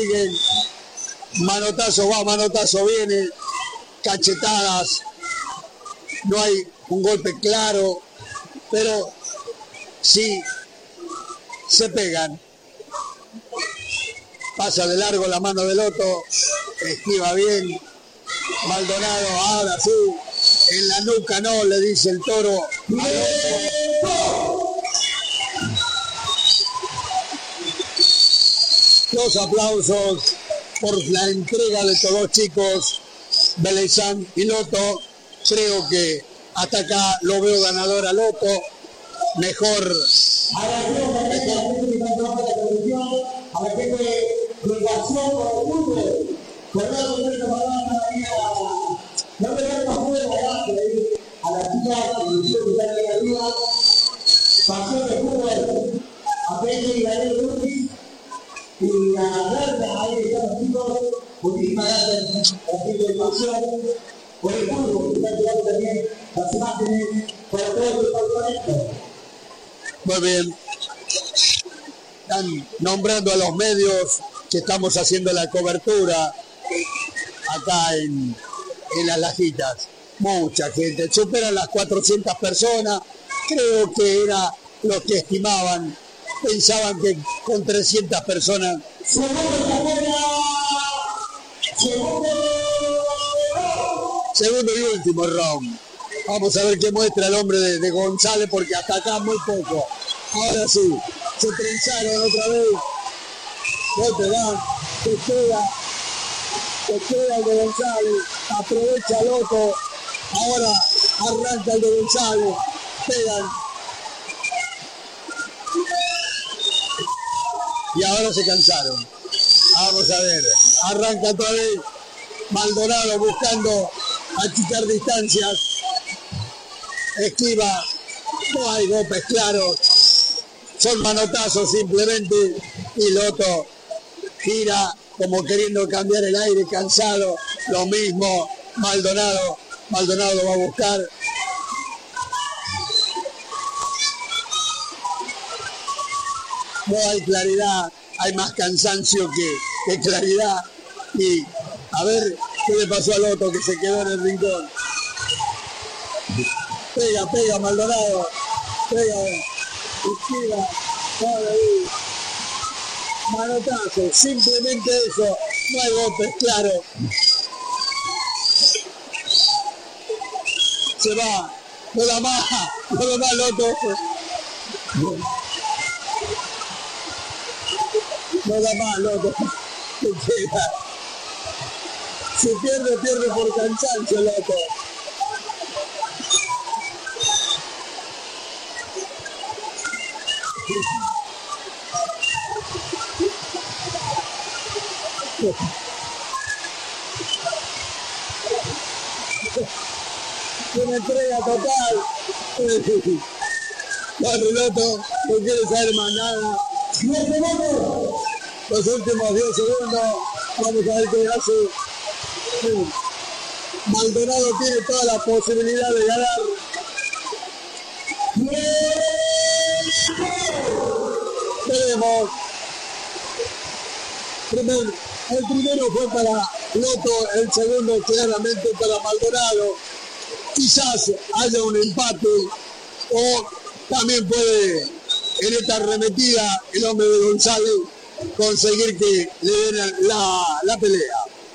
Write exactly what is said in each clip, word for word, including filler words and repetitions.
siguen, manotazo va, manotazo viene, cachetadas, no hay un golpe claro, pero sí se pegan. Pasa de largo la mano de Loto, esquiva bien, Maldonado, ahora sí, en la nuca no, le dice el toro al Loto. Los aplausos por la entrega de estos dos chicos, Belezán y Loto. Creo que hasta acá lo veo ganador a Loto. Mejor. Y la verdad, ahí están los chicos, muchísimas gracias por la información, por el fútbol, que está llevando también las imágenes, por todo el parlamento. Muy bien. Están nombrando a los medios que estamos haciendo la cobertura acá en, en Las Lajitas. Mucha gente, superan las cuatrocientas personas, creo que era lo que estimaban. Pensaban que con trescientas personas. Segundo y último round. Vamos a ver qué muestra el hombre de, de González, porque hasta acá muy poco. Ahora sí, se trenzaron otra vez. Golpe dan, se queda, se queda el de González, aprovecha Loto. Ahora arranca el de González, pegan. Y ahora se cansaron. Vamos a ver. Arranca otra vez Maldonado buscando achicar distancias. Esquiva. No hay golpes claros. Son manotazos simplemente. Y Loto gira como queriendo cambiar el aire, cansado. Lo mismo Maldonado. Maldonado lo va a buscar. No hay claridad, hay más cansancio que, que claridad. Y a ver qué le pasó a Loto, que se quedó en el rincón. Pega, pega Maldonado, pega, esquiva, para ahí. Manotazo, simplemente eso, no hay golpes, claro. Se va, no da más, no da más Loto. No da más, Loto. Se queda. Se pierde, pierde por cansancio, Loto. Una entrega total. Bueno, Loto, no quiere saber más nada. Los últimos diez segundos, vamos a ver qué hace. Maldonado tiene toda la posibilidad de ganar. Veremos. Primero, el primero fue para Loto, el segundo claramente para Maldonado. Quizás haya un empate o también puede, en esta arremetida, el hombre de González conseguir que le den la, la pelea.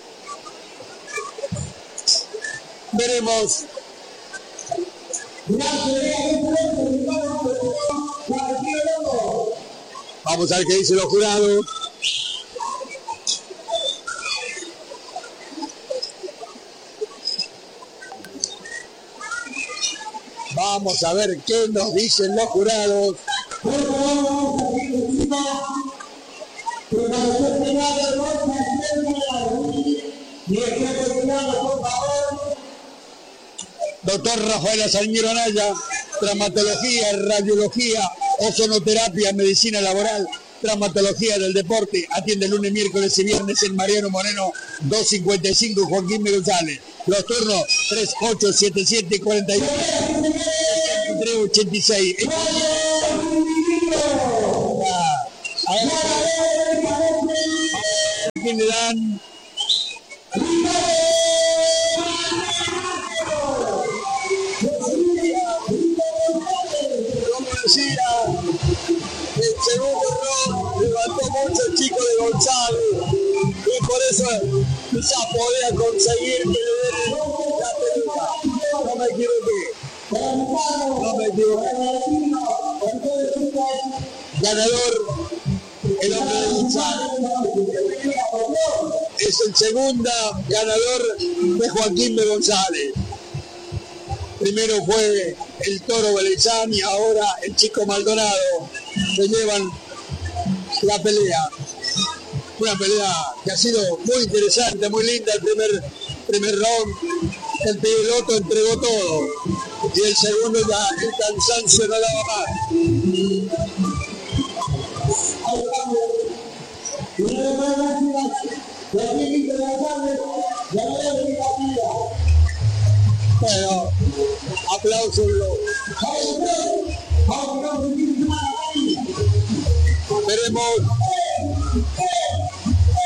Veremos. Vamos a ver qué dicen los jurados. Vamos a ver qué nos dicen los jurados. Doctor Rafael Azañero Anaya, traumatología, radiología, ozonoterapia, medicina laboral, traumatología del deporte, atiende lunes, miércoles y viernes en Mariano Moreno doscientos cincuenta y cinco, Joaquín González. Los turnos tres ocho siete siete cuatro uno tres ochenta y seis. Joaquín le dan como decía, el segundo round levantó mucho el chico de González y por eso quizás podía conseguir que le den la pelota. No me equivoqué. No me equivoqué. Ganador, el hombre de González. Es el segundo ganador de Joaquín de González. Primero fue el Toro Belezán y ahora el Chico Maldonado. Se llevan la pelea. Una pelea que ha sido muy interesante, muy linda. El primer, primer round, el piloto entregó todo. Y el segundo ya el cansancio no daba más. Bueno, aplausos. Veremos